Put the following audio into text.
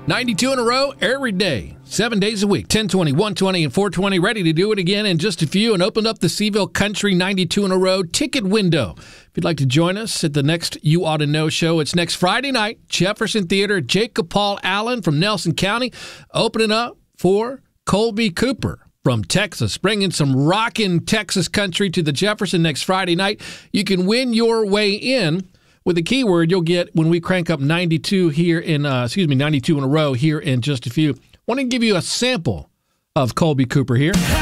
92 in a row every day, 7 days a week, 1020, 120, and 420. Ready to do it again in just a few and opened up the Seville Country 92 in a row ticket window. If you'd like to join us at the next You Ought to Know show, it's next Friday night, Jefferson Theater. Jacob Paul Allen from Nelson County opening up for Colby Cooper from Texas, bringing some rockin' Texas country to the Jefferson next Friday night. You can win your way in with the keyword you'll get when we crank up 92 in a row here in just a few. I want to give you a sample of Colby Cooper here.